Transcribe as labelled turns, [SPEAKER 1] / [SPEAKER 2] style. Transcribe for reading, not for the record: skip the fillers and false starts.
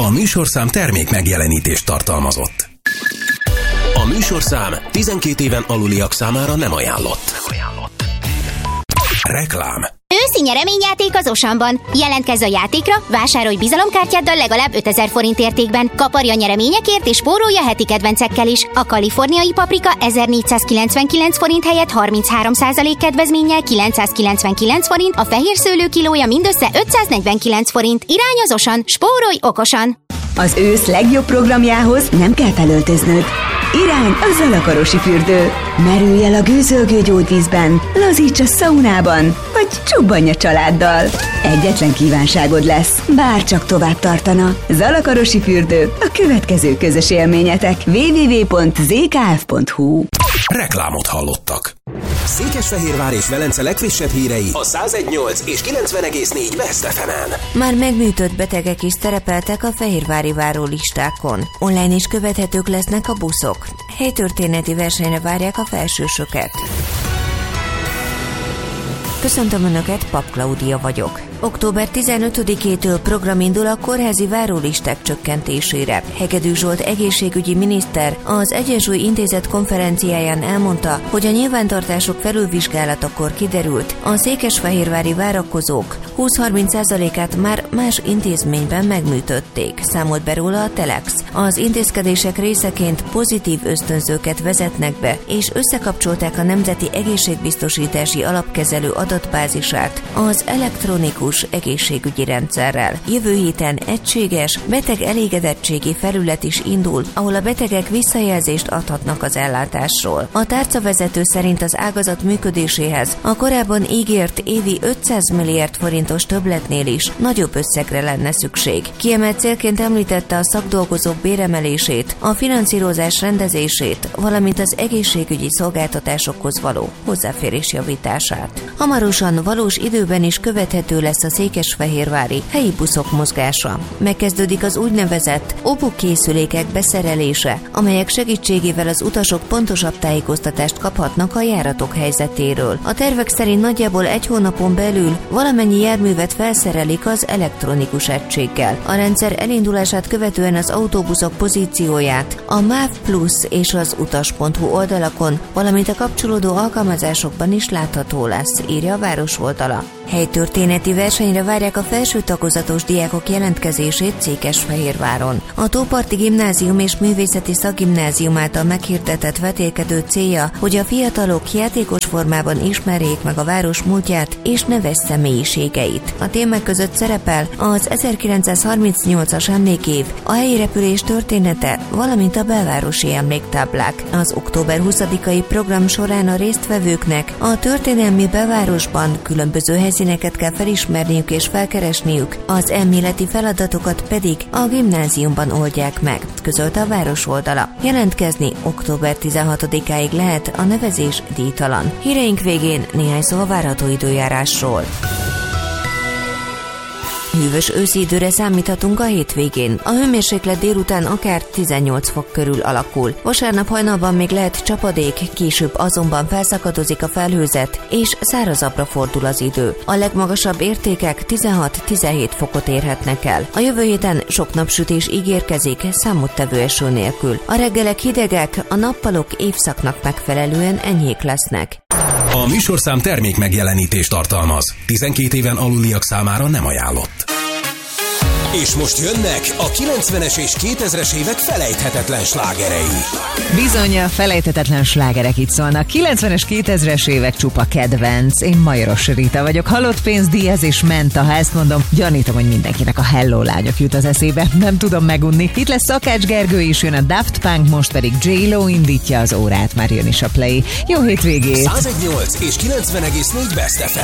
[SPEAKER 1] A műsorszám termék megjelenítést tartalmazott. A műsorszám 12 éven aluliak számára nem ajánlott. Reklám.
[SPEAKER 2] Őszi nyereményjáték az Osanban. Jelentkezz a játékra, vásárolj bizalomkártyáddal legalább 5000 forint értékben. Kaparj a nyereményekért és spórolj a heti kedvencekkel is. A kaliforniai paprika 1499 forint helyett 33% kedvezménnyel 999 forint, a fehér szőlő kilója mindössze 549 forint. Irány az Osan, spórolj okosan!
[SPEAKER 3] Az ősz legjobb programjához nem kell felöltöznöd. Irány a Zalakarosi fürdő. Merülj el a gőzölgő gyógyvízben, lazíts a szaunában, vagy csobbanj a családdal. Egyetlen kívánságod lesz, bárcsak tovább tartana. Zalakarosi fürdő, a következő közös élményetek. www.zkf.hu.
[SPEAKER 1] Reklámot hallottak. Székesfehérvár és Velence legfrissebb hírei a 101.8 és 90.4 Best FM-en.
[SPEAKER 4] Már megműtött betegek is szerepeltek a fehérvári várólistákon. Online is követhetők lesznek a buszok. Helytörténeti versenyre várják a felsősöket. Köszöntöm Önöket, Pap Klaudia vagyok. Október 15-től program indul a kórházi várólisták csökkentésére. Hegedű Zsolt egészségügyi miniszter az Egyensúly Intézet konferenciáján elmondta, hogy a nyilvántartások felülvizsgálatakor kiderült, a székesfehérvári várakozók 20-30%-át már más intézményben megműtötték, számolt be róla a Telex. Az intézkedések részeként pozitív ösztönzőket vezetnek be, és összekapcsolták a Nemzeti Egészségbiztosítási Alapkezelő adatbázisát az elektronikus egészségügyi rendszerrel. Jövő héten egységes beteg elégedettségi felület is indul, ahol a betegek visszajelzést adhatnak az ellátásról. A tárcavezető szerint az ágazat működéséhez a korábban ígért évi 500 milliárd forintos többletnél is nagyobb összegre lenne szükség. Kiemelt célként említette a szakdolgozók béremelését, a finanszírozás rendezését, valamint az egészségügyi szolgáltatásokhoz való hozzáférés javítását. Hamarosan valós időben is követhető lesz a székesfehérvári helyi buszok mozgása. Megkezdődik az úgynevezett OBU készülékek beszerelése, amelyek segítségével az utasok pontosabb tájékoztatást kaphatnak a járatok helyzetéről. A tervek szerint nagyjából egy hónapon belül valamennyi járművet felszerelik az elektronikus egységgel. A rendszer elindulását követően az autóbuszok pozícióját a MÁV Plus és az utas.hu oldalakon, valamint a kapcsolódó alkalmazásokban is látható lesz, írja a város oldala. Helytörténeti versenyre várják a felső tagozatos diákok jelentkezését Székesfehérváron. A Tóparti Gimnázium és Művészeti Szakgimnázium által meghirdetett vetélkedő célja, hogy a fiatalok játékos formában ismerjék meg a város múltját és neves személyiségeit. A témák között szerepel az 1938-as emlékév, a helyi repülés története, valamint a belvárosi emléktáblák. Az október 20-ai program során a résztvevőknek a történelmi belvárosban különböző helyszíneket kell felismerniük és felkeresniük, az elméleti feladatokat pedig a gimnáziumban oldják meg, közölte a város oldala. Jelentkezni október 16-áig lehet, a nevezés díjtalan. Híreink végén néhány szó a várható időjárásról. Hűvös őszi időre számíthatunk a hétvégén. A hőmérséklet délután akár 18 fok körül alakul. Vasárnap hajnalban még lehet csapadék, később azonban felszakadozik a felhőzet, és szárazabbra fordul az idő. A legmagasabb értékek 16-17 fokot érhetnek el. A jövő héten sok napsütés ígérkezik, számottevő eső nélkül. A reggelek hidegek, a nappalok évszaknak megfelelően enyhék lesznek.
[SPEAKER 1] A műsorszám termék megjelenítést tartalmaz. 12 éven aluliak számára nem ajánlott. És most jönnek a 90-es és 2000-es évek felejthetetlen slágerei.
[SPEAKER 5] Bizony, a felejthetetlen slágerek itt szólnak. 90-es, 2000-es évek csupa kedvenc. Én Majoros Rita vagyok. Halott pénz, Díaz és Menta. Ha ezt mondom, gyanítom, hogy mindenkinek a Hello lányok jut az eszébe. Nem tudom megunni. Itt lesz Szakács Gergő is, jön a Daft Punk, most pedig J-Lo indítja az órát. Már jön is a Play. Jó hétvégét!
[SPEAKER 1] 101.8 és 90.4 Best FM.